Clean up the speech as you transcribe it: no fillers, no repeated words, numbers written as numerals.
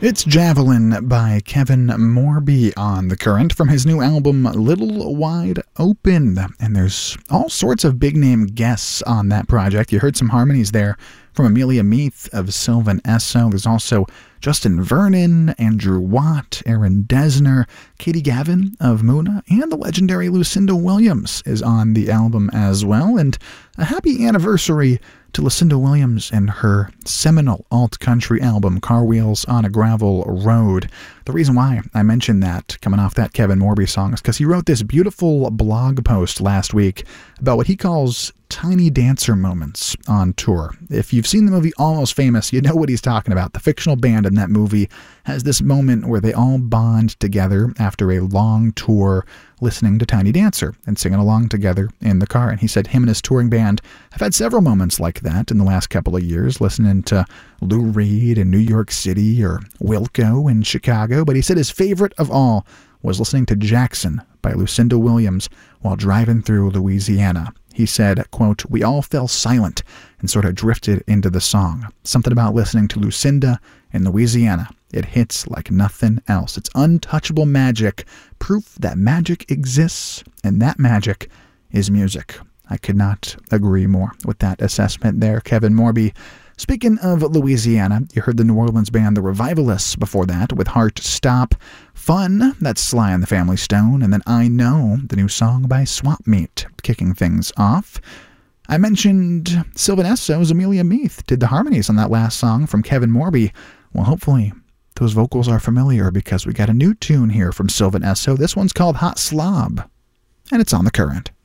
It's Javelin by Kevin Morby on The Current from his new album Little Wide Open. And there's all sorts of big-name guests on that project. You heard some harmonies there from Amelia Meath of Sylvan Esso. There's also Justin Vernon, Andrew Watt, Aaron Dessner, Katie Gavin of Muna, and the legendary Lucinda Williams is on the album as well. And a happy anniversary to Lucinda Williams and her seminal alt-country album, Car Wheels on a Gravel Road. The reason why I mentioned that, coming off that Kevin Morby song, is because he wrote this beautiful blog post last week about what he calls tiny dancer moments on tour. If you've seen the movie Almost Famous, you know what he's talking about. The fictional band in that movie has this moment where they all bond together after a long tour listening to Tiny Dancer and singing along together in the car. And he said him and his touring band have had several moments like that in the last couple of years, listening to Lou Reed in New York City or Wilco in Chicago. But he said his favorite of all was listening to Jackson by Lucinda Williams while driving through Louisiana. He said, quote, "We all fell silent and sort of drifted into the song. Something about listening to Lucinda in Louisiana. It hits like nothing else. It's untouchable magic, proof that magic exists, and that magic is music." I could not agree more with that assessment there, Kevin Morby. Speaking of Louisiana, you heard the New Orleans band The Revivalists before that with Heart Stop. Fun, that's Sly and the Family Stone, and then I Know, the new song by Swap Meet, kicking things off. I mentioned Sylvan Esso's Amelia Meath did the harmonies on that last song from Kevin Morby. Well, hopefully those vocals are familiar because we got a new tune here from Sylvan Esso. This one's called Hot Slob, and it's on The Current.